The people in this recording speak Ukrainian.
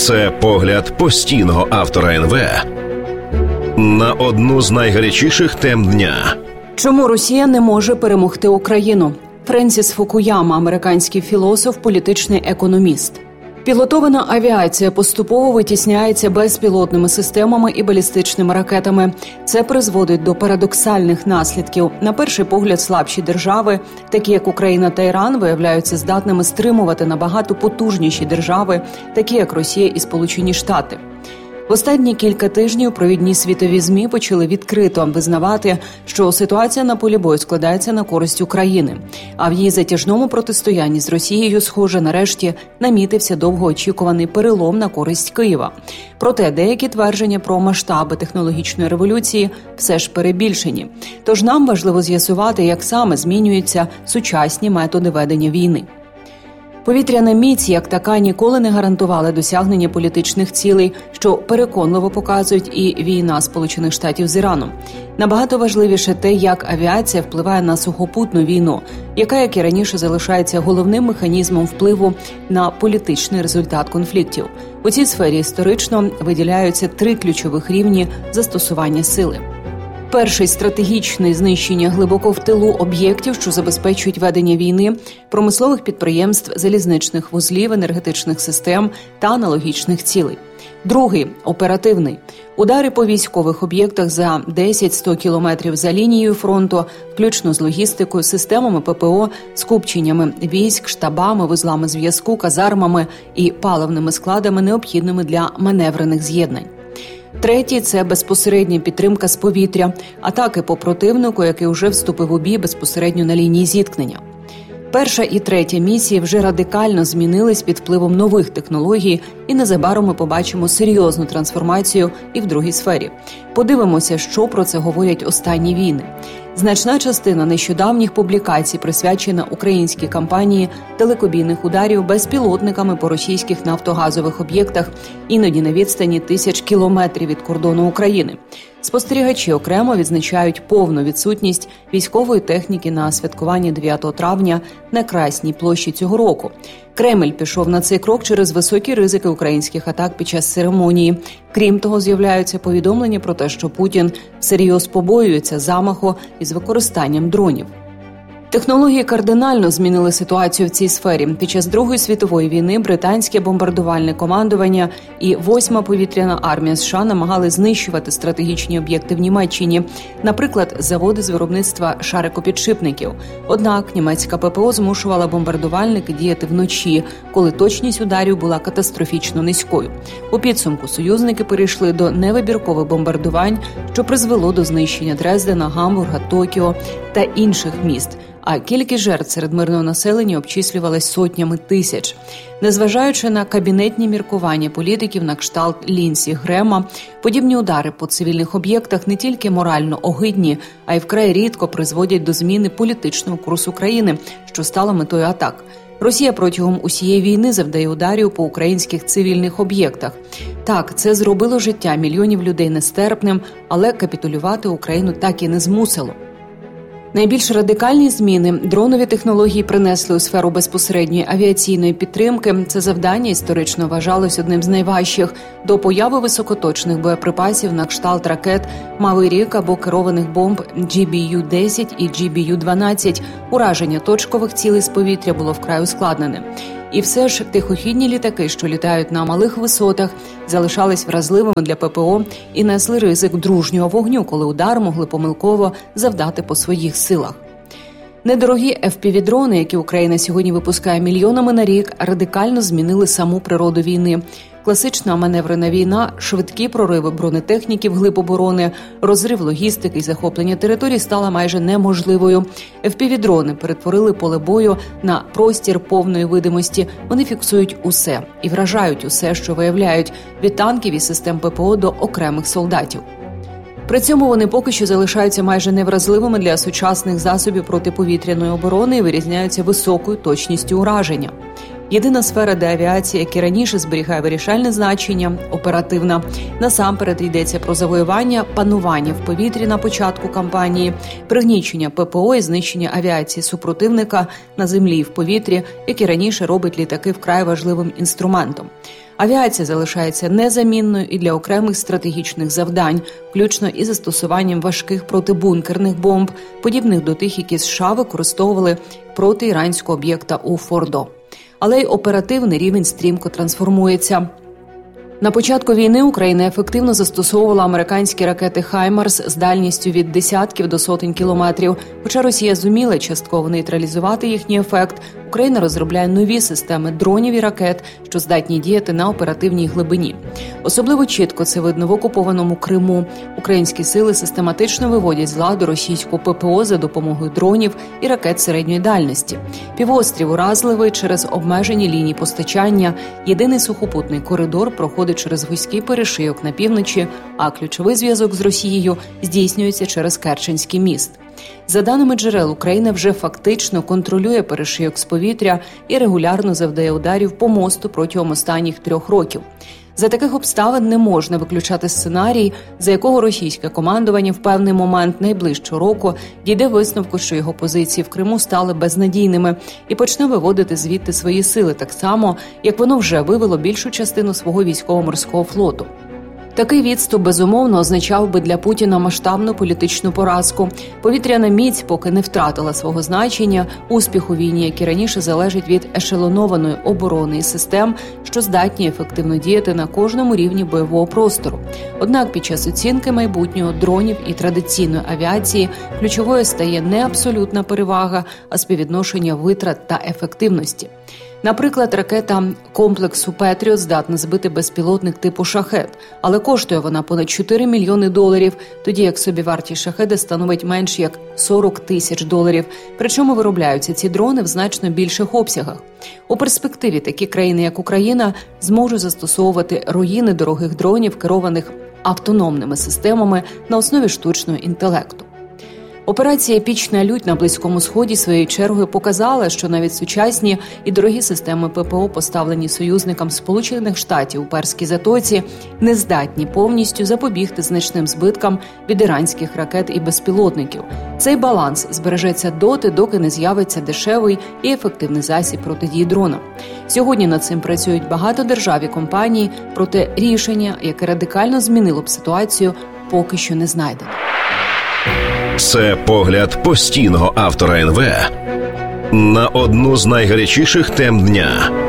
Це погляд постійного автора НВ на одну з найгарячіших тем дня. Чому Росія не може перемогти Україну? Френсіс Фукуяма, американський філософ, політичний економіст. Пілотована авіація поступово витісняється безпілотними системами і балістичними ракетами. Це призводить до парадоксальних наслідків. На перший погляд, слабші держави, такі як Україна та Іран, виявляються здатними стримувати набагато потужніші держави, такі як Росія і Сполучені Штати. В останні кілька тижнів провідні світові ЗМІ почали відкрито визнавати, що ситуація на полі бою складається на користь України. А в її затяжному протистоянні з Росією, схоже, нарешті намітився довгоочікуваний перелом на користь Києва. Проте деякі твердження про масштаби технологічної революції все ж перебільшені. Тож нам важливо з'ясувати, як саме змінюються сучасні методи ведення війни. Повітряна міць, як така, ніколи не гарантувала досягнення політичних цілей, що переконливо показують і війна Сполучених Штатів з Іраном. Набагато важливіше те, як авіація впливає на сухопутну війну, яка, як і раніше, залишається головним механізмом впливу на політичний результат конфліктів. У цій сфері історично виділяються 3 ключових рівні застосування сили. Перший – стратегічне знищення глибоко в тилу об'єктів, що забезпечують ведення війни, промислових підприємств, залізничних вузлів, енергетичних систем та аналогічних цілей. Другий – оперативний. Удари по військових об'єктах за 10-100 кілометрів за лінією фронту, включно з логістикою, системами ППО, скупченнями військ, штабами, вузлами зв'язку, казармами і паливними складами, необхідними для маневрених з'єднань. Третій – це безпосередня підтримка з повітря, атаки по противнику, який вже вступив у бій безпосередньо на лінії зіткнення. Перша і третя місії вже радикально змінились під впливом нових технологій, і незабаром ми побачимо серйозну трансформацію і в другій сфері. Подивимося, що про це говорять останні війни. Значна частина нещодавніх публікацій присвячена українській кампанії далекобійних ударів безпілотниками по російських нафтогазових об'єктах, іноді на відстані 1000 кілометрів від кордону України. Спостерігачі окремо відзначають повну відсутність військової техніки на святкуванні 9 травня на Красній площі цього року. Кремль пішов на цей крок через високі ризики українських атак під час церемонії. Крім того, з'являються повідомлення про те, що Путін всерйоз побоюється замаху із використанням дронів. Технології кардинально змінили ситуацію в цій сфері. Під час Другої світової війни британське бомбардувальне командування і 8-ма повітряна армія США намагали знищувати стратегічні об'єкти в Німеччині, наприклад, заводи з виробництва шарикопідшипників. Однак німецька ППО змушувала бомбардувальники діяти вночі, коли точність ударів була катастрофічно низькою. У підсумку союзники перейшли до невибіркових бомбардувань, що призвело до знищення Дрездена, Гамбурга, Токіо та інших міст. А кількість жертв серед мирного населення обчислювалась сотнями тисяч. Незважаючи на кабінетні міркування політиків на кшталт Лінсі Грема, подібні удари по цивільних об'єктах не тільки морально огидні, а й вкрай рідко призводять до зміни політичного курсу країни, що стало метою атак. Росія протягом усієї війни завдає ударів по українських цивільних об'єктах. Так, це зробило життя мільйонів людей нестерпним, але капітулювати Україну так і не змусило. Найбільш радикальні зміни дронові технології принесли у сферу безпосередньої авіаційної підтримки. Це завдання історично вважалось одним з найважчих. До появи високоточних боєприпасів на кшталт ракет «Маверік» або керованих бомб GBU-10 і GBU-12 ураження точкових цілей з повітря було вкрай ускладнене. І все ж тихохідні літаки, що літають на малих висотах, залишались вразливими для ППО і несли ризик дружнього вогню, коли удар могли помилково завдати по своїх силах. Недорогі FPV-дрони, які Україна сьогодні випускає мільйонами на рік, радикально змінили саму природу війни. Класична маневрена війна, швидкі прориви бронетехніки вглиб оборони, розрив логістики і захоплення територій стала майже неможливою. FPV-дрони перетворили поле бою на простір повної видимості. Вони фіксують усе і вражають усе, що виявляють, від танків і систем ППО до окремих солдатів. При цьому вони поки що залишаються майже невразливими для сучасних засобів протиповітряної оборони і вирізняються високою точністю ураження. Єдина сфера, де авіація, як і раніше, зберігає вирішальне значення – оперативна. Насамперед йдеться про завоювання, панування в повітрі на початку кампанії, пригнічення ППО і знищення авіації супротивника на землі і в повітрі, як і раніше робить літаки вкрай важливим інструментом. Авіація залишається незамінною і для окремих стратегічних завдань, включно із застосуванням важких протибункерних бомб, подібних до тих, які США використовували проти іранського об'єкта у Фордо. Але й оперативний рівень стрімко трансформується. На початку війни Україна ефективно застосовувала американські ракети «Хаймарс» з дальністю від десятків до сотень кілометрів. Хоча Росія зуміла частково нейтралізувати їхній ефект, Україна розробляє нові системи дронів і ракет, що здатні діяти на оперативній глибині. Особливо чітко це видно в окупованому Криму. Українські сили систематично виводять з ладу російську ППО за допомогою дронів і ракет середньої дальності. Півострів уразливий через обмежені лінії постачання. Єдиний сухопутний коридор проходить через вузький перешийок на півночі, а ключовий зв'язок з Росією здійснюється через Керченський міст. За даними джерел, Україна вже фактично контролює перешийок з повітря і регулярно завдає ударів по мосту протягом останніх 3 років. За таких обставин не можна виключати сценарій, за якого російське командування в певний момент найближчого року дійде висновку, що його позиції в Криму стали безнадійними і почне виводити звідти свої сили так само, як воно вже вивело більшу частину свого військово-морського флоту. Такий відступ, безумовно, означав би для Путіна масштабну політичну поразку. Повітряна міць поки не втратила свого значення, успіх у війні, як і раніше, залежить від ешелонованої оборони і систем, що здатні ефективно діяти на кожному рівні бойового простору. Однак під час оцінки майбутнього дронів і традиційної авіації ключовою стає не абсолютна перевага, а співвідношення витрат та ефективності. Наприклад, ракета комплексу «Петріот» здатна збити безпілотник типу «Шахед», але коштує вона понад $4 мільйони, тоді як собівартість «Шахеда» становить менш як $40 тисяч. Причому виробляються ці дрони в значно більших обсягах. У перспективі такі країни, як Україна, зможуть застосовувати руїни дорогих дронів, керованих автономними системами на основі штучного інтелекту. Операція «Епічна лють» на Близькому Сході своєю чергою показала, що навіть сучасні і дорогі системи ППО, поставлені союзникам Сполучених Штатів у Перській затоці, не здатні повністю запобігти значним збиткам від іранських ракет і безпілотників. Цей баланс збережеться доти, доки не з'явиться дешевий і ефективний засіб протидії дронам. Сьогодні над цим працюють багато держав і компаній, проте рішення, яке радикально змінило б ситуацію, поки що не знайдено. Це погляд постійного автора НВ на одну з найгарячіших тем дня.